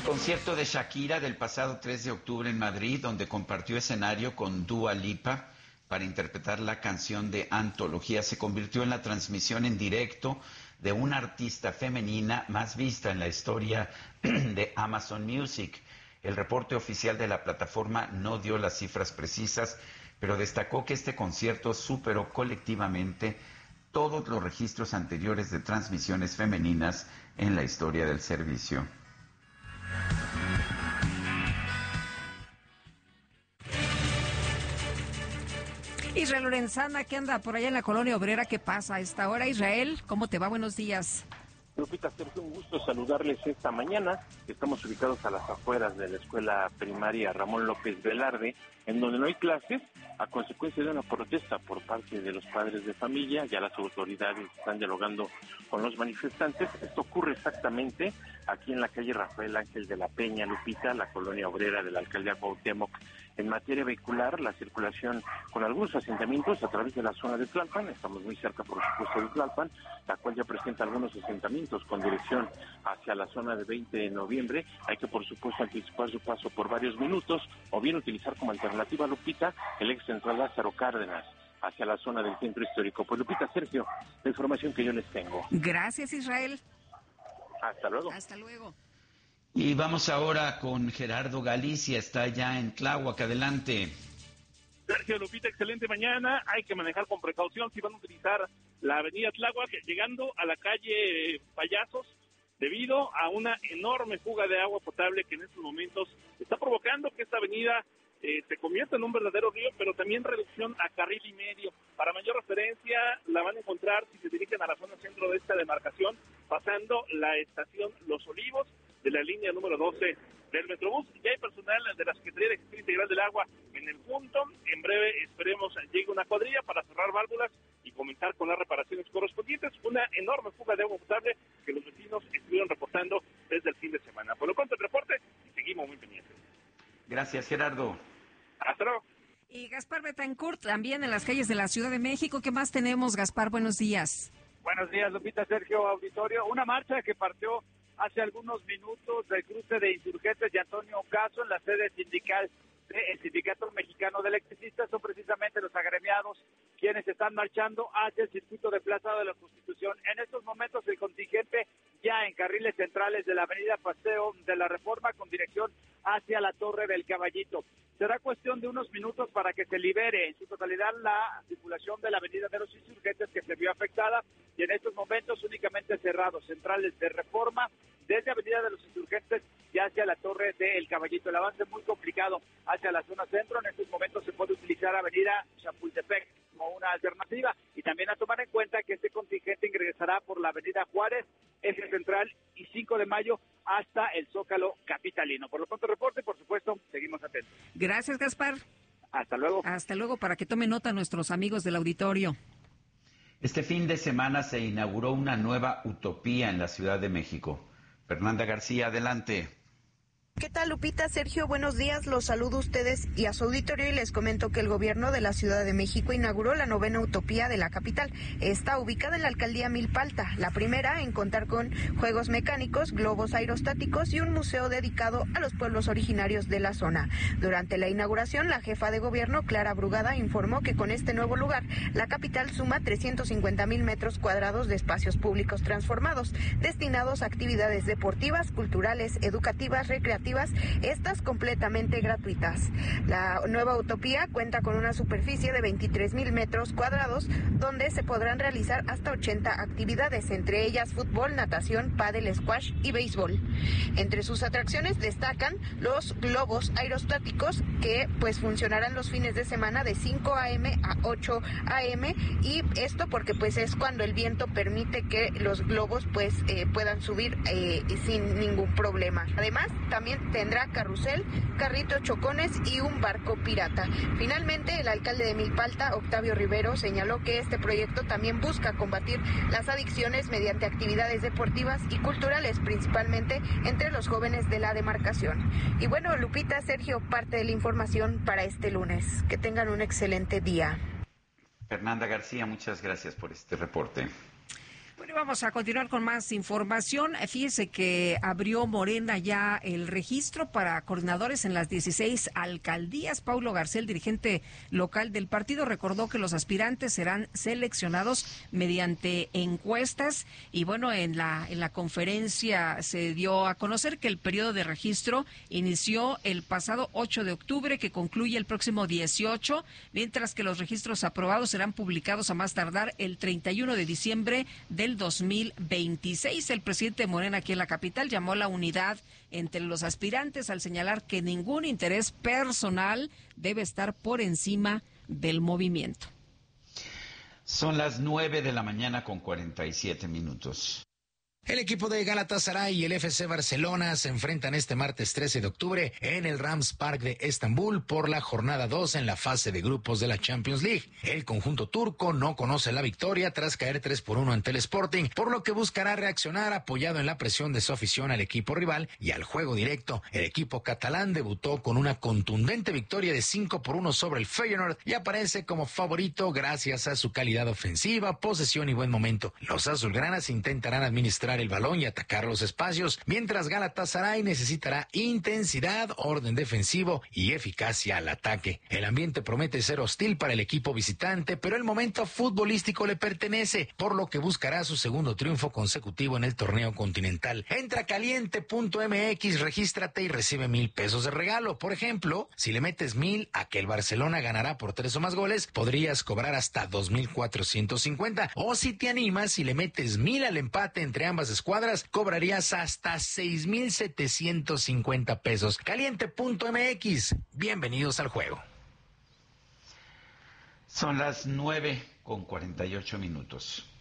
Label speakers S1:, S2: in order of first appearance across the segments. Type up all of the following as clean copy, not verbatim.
S1: Concierto de Shakira del pasado 3 de octubre en Madrid, donde compartió escenario con Dua Lipa para interpretar la canción de antología, se convirtió en la transmisión en directo de una artista femenina más vista en la historia de Amazon Music. El reporte oficial de la plataforma no dio las cifras precisas, pero destacó que este concierto superó colectivamente todos los registros anteriores de transmisiones femeninas en la historia del servicio.
S2: Israel Lorenzana, ¿qué anda por allá en la Colonia Obrera? ¿Qué pasa a esta hora? Israel, ¿cómo te va? Buenos días.
S3: Lupita, Sergio, un gusto saludarles esta mañana. Estamos ubicados a las afueras de la escuela primaria Ramón López Velarde, en donde no hay clases a consecuencia de una protesta por parte de los padres de familia. Ya las autoridades están dialogando con los manifestantes. Esto ocurre exactamente aquí en la calle Rafael Ángel de la Peña, Lupita, la colonia obrera de la alcaldía Cuauhtémoc. En materia vehicular, la circulación con algunos asentamientos a través de la zona de Tlalpan, estamos muy cerca por supuesto de Tlalpan, la cual ya presenta algunos asentamientos con dirección hacia la zona de 20 de noviembre. Hay que por supuesto anticipar su paso por varios minutos o bien utilizar como alternativa, Lupita, el ex central Lázaro Cárdenas hacia la zona del centro histórico. Pues Lupita, Sergio, la información que yo les tengo.
S2: Gracias, Israel.
S3: Hasta luego.
S2: Hasta luego.
S1: Y vamos ahora con Gerardo Galicia, está ya en Tláhuac, adelante.
S4: Sergio, Lupita, excelente mañana. Hay que manejar con precaución si van a utilizar la avenida Tláhuac, llegando a la calle Payasos, debido a una enorme fuga de agua potable que en estos momentos está provocando que esta avenida se convierta en un verdadero río, pero también reducción a carril y medio. Para mayor referencia, la van a encontrar si se dirigen a la zona centro de esta demarcación, pasando la estación Los Olivos, de la línea número 12 del Metrobús. Ya hay personal de la Secretaría de Gestión Integral del Agua en el punto. En breve esperemos llegue una cuadrilla para cerrar válvulas y comenzar con las reparaciones correspondientes. Una enorme fuga de agua potable que los vecinos estuvieron reportando desde el fin de semana. Por lo pronto el reporte y seguimos muy pendientes.
S1: Gracias, Gerardo.
S4: Hasta luego.
S2: Y Gaspar Betancourt, también en las calles de la Ciudad de México. ¿Qué más tenemos, Gaspar? Buenos días.
S5: Buenos días, Lupita, Sergio, auditorio. Una marcha que partió hace algunos minutos del cruce de Insurgentes de Antonio Caso en la sede sindical del Sindicato Mexicano de Electricistas. Son precisamente los agremiados quienes están marchando hacia el circuito de Plaza de la Constitución. En estos momentos el contingente ya en carriles centrales de la avenida Paseo de la Reforma con dirección hacia la Torre del Caballito. Será cuestión de unos minutos para que se libere en su totalidad la circulación de la avenida de los Insurgentes, que se vio afectada, y en estos momentos únicamente cerrados centrales de Reforma desde avenida de los Insurgentes y hacia la Torre del Caballito. El avance es muy complicado hacia la zona centro. En estos momentos se puede utilizar avenida Chapultepec como una alternativa, y también a tomar en cuenta que este contingente ingresará por la avenida Juárez, Eje Central y 5 de Mayo hasta el Zócalo capitalino. Por lo pronto reporte, por supuesto, seguimos atentos.
S2: Gracias, Gaspar.
S5: Hasta luego.
S2: Hasta luego, para que tomen nota nuestros amigos del auditorio.
S1: Este fin de semana se inauguró una nueva utopía en la Ciudad de México. Fernanda García, adelante.
S6: ¿Qué tal, Lupita? Sergio, buenos días. Los saludo a ustedes y a su auditorio y les comento que el gobierno de la Ciudad de México inauguró la novena utopía de la capital. Está ubicada en la alcaldía Milpalta, la primera en contar con juegos mecánicos, globos aerostáticos y un museo dedicado a los pueblos originarios de la zona. Durante la inauguración, la jefa de gobierno, Clara Brugada, informó que con este nuevo lugar, la capital suma 350,000 metros cuadrados de espacios públicos transformados, destinados a actividades deportivas, culturales, educativas, recreativas, estas completamente gratuitas. La nueva utopía cuenta con una superficie de 23,000 metros cuadrados, donde se podrán realizar hasta 80 actividades, entre ellas fútbol, natación, pádel, squash y béisbol. Entre sus atracciones destacan los globos aerostáticos, que pues funcionarán los fines de semana de 5 a.m. a 8 a.m. y esto porque pues es cuando el viento permite que los globos pues puedan subir sin ningún problema. Además, también tendrá carrusel, carritos chocones y un barco pirata. Finalmente, el alcalde de Milpalta, Octavio Rivero, señaló que este proyecto también busca combatir las adicciones mediante actividades deportivas y culturales, principalmente entre los jóvenes de la demarcación. Y bueno, Lupita, Sergio, parte de la información para este lunes. Que tengan un excelente día.
S1: Fernanda García, muchas gracias por este reporte.
S2: Bueno, vamos a continuar con más información. Fíjese que abrió Morena ya el registro para coordinadores en las 16 alcaldías. Paulo García, el dirigente local del partido, recordó que los aspirantes serán seleccionados mediante encuestas. Y bueno, en la conferencia se dio a conocer que el periodo de registro inició el pasado 8 de octubre, que concluye el próximo 18, mientras que los registros aprobados serán publicados a más tardar el 31 de diciembre del 2026. El presidente Morena aquí en la capital llamó a la unidad entre los aspirantes al señalar que ningún interés personal debe estar por encima del movimiento.
S1: Son las 9:47 a.m.
S7: El equipo de Galatasaray y el FC Barcelona se enfrentan este martes 13 de octubre en el Rams Park de Estambul por la jornada 2 en la fase de grupos de la Champions League. El conjunto turco no conoce la victoria tras caer 3-1 ante el Sporting, por lo que buscará reaccionar apoyado en la presión de su afición al equipo rival y al juego directo. El equipo catalán debutó con una contundente victoria de 5-1 sobre el Feyenoord y aparece como favorito gracias a su calidad ofensiva, posesión y buen momento. Los azulgranas intentarán administrar el balón y atacar los espacios, mientras Galatasaray necesitará intensidad, orden defensivo y eficacia al ataque. El ambiente promete ser hostil para el equipo visitante, pero el momento futbolístico le pertenece, por lo que buscará su segundo triunfo consecutivo en el torneo continental. Entra a caliente.mx, regístrate y recibe $1,000 de regalo. Por ejemplo, si le metes 1,000 a que el Barcelona ganará por 3 o más goles, podrías cobrar hasta 2,450. O si te animas y le metes 1,000 al empate entre ambas escuadras, cobrarías hasta 6,750 pesos. Caliente.mx, bienvenidos al juego.
S1: Son las 9:48 a.m.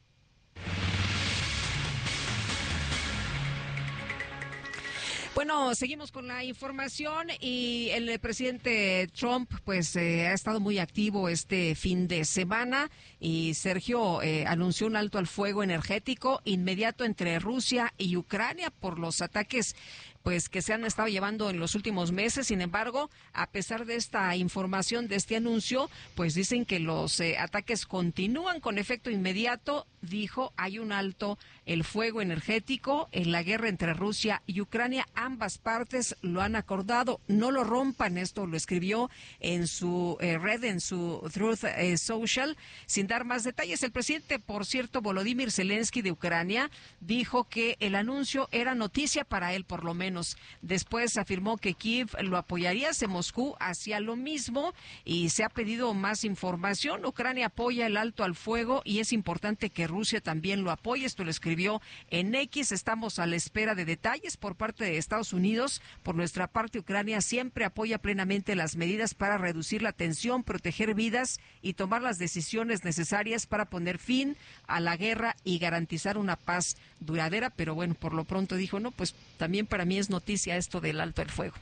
S2: Bueno, seguimos con la información y el presidente Trump pues ha estado muy activo este fin de semana y Sergio anunció un alto al fuego energético inmediato entre Rusia y Ucrania por los ataques pues que se han estado llevando en los últimos meses. Sin embargo, a pesar de esta información, de este anuncio, pues dicen que los ataques continúan con efecto inmediato. Dijo, hay un alto el fuego energético en la guerra entre Rusia y Ucrania. Ambas partes lo han acordado, no lo rompan. Esto lo escribió en su red, en su Truth Social, sin dar más detalles. El presidente, por cierto, Volodymyr Zelensky de Ucrania, dijo que el anuncio era noticia para él, por lo menos. Después afirmó que Kiev lo apoyaría, Moscú hacía lo mismo y se ha pedido más información. Ucrania apoya el alto al fuego y es importante que Rusia también lo apoye. Esto lo escribió en X. Estamos a la espera de detalles por parte de Estados Unidos. Por nuestra parte, Ucrania siempre apoya plenamente las medidas para reducir la tensión, proteger vidas y tomar las decisiones necesarias para poner fin a la guerra y garantizar una paz duradera. Pero bueno, por lo pronto dijo, no, pues también para mí es noticia esto del alto el fuego.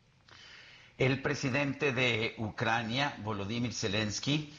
S1: El presidente de Ucrania, Volodymyr Zelensky,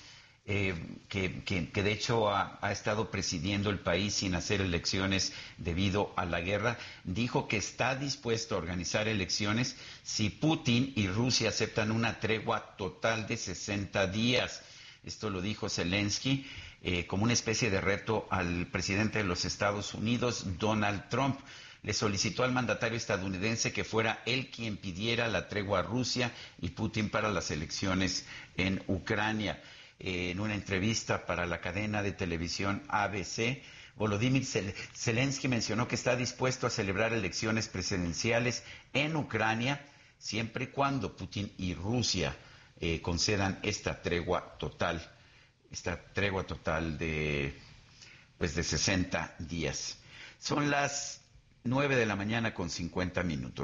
S1: que de hecho ha estado presidiendo el país sin hacer elecciones debido a la guerra, dijo que está dispuesto a organizar elecciones si Putin y Rusia aceptan una tregua total de 60 días. Esto lo dijo Zelensky como una especie de reto al presidente de los Estados Unidos, Donald Trump. Le solicitó al mandatario estadounidense que fuera él quien pidiera la tregua a Rusia y Putin para las elecciones en Ucrania. En una entrevista para la cadena de televisión ABC, Volodymyr Zelensky mencionó que está dispuesto a celebrar elecciones presidenciales en Ucrania siempre y cuando Putin y Rusia concedan esta tregua total de 60 días. Son las 9:50 a.m.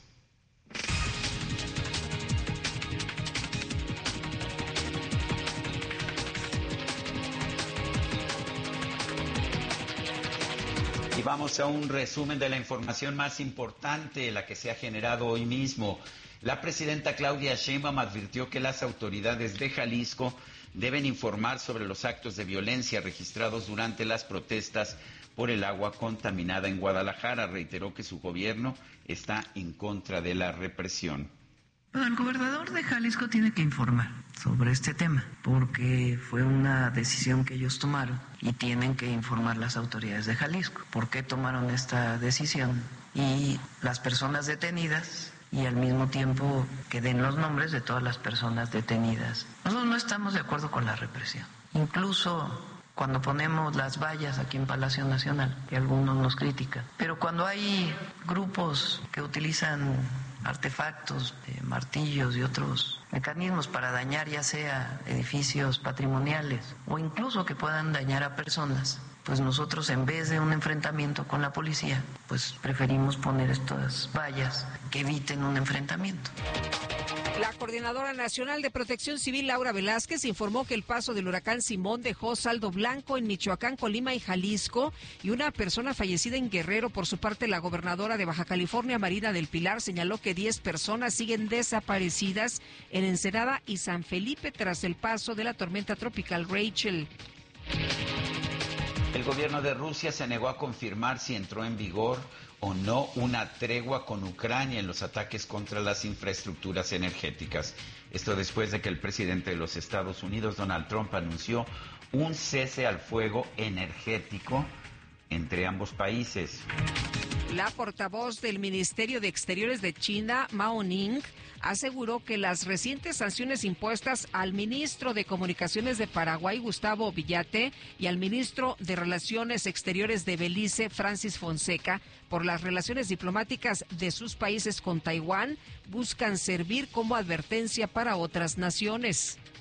S1: Y vamos a un resumen de la información más importante, la que se ha generado hoy mismo. La presidenta Claudia Sheinbaum advirtió que las autoridades de Jalisco deben informar sobre los actos de violencia registrados durante las protestas por el agua contaminada en Guadalajara. Reiteró que su gobierno está en contra de la represión.
S8: Bueno, el gobernador de Jalisco tiene que informar sobre este tema, porque fue una decisión que ellos tomaron y tienen que informar las autoridades de Jalisco por qué tomaron esta decisión y las personas detenidas, y al mismo tiempo que den los nombres de todas las personas detenidas. Nosotros no estamos de acuerdo con la represión. Incluso cuando ponemos las vallas aquí en Palacio Nacional, que algunos nos critican, pero cuando hay grupos que utilizan artefactos, martillos y otros mecanismos para dañar ya sea edificios patrimoniales o incluso que puedan dañar a personas, pues nosotros en vez de un enfrentamiento con la policía, pues preferimos poner estas vallas que eviten un enfrentamiento.
S2: La Coordinadora Nacional de Protección Civil, Laura Velázquez, informó que el paso del huracán Simón dejó saldo blanco en Michoacán, Colima y Jalisco y una persona fallecida en Guerrero. Por su parte, la gobernadora de Baja California, Marina del Pilar, señaló que 10 personas siguen desaparecidas en Ensenada y San Felipe tras el paso de la tormenta tropical Rachel.
S1: El gobierno de Rusia se negó a confirmar si entró en vigor o no una tregua con Ucrania en los ataques contra las infraestructuras energéticas. Esto después de que el presidente de los Estados Unidos, Donald Trump, anunció un cese al fuego energético entre ambos países.
S2: La portavoz del Ministerio de Exteriores de China, Mao Ning, aseguró que las recientes sanciones impuestas al ministro de Comunicaciones de Paraguay, Gustavo Villate, y al ministro de Relaciones Exteriores de Belice, Francis Fonseca, por las relaciones diplomáticas de sus países con Taiwán, buscan servir como advertencia para otras naciones.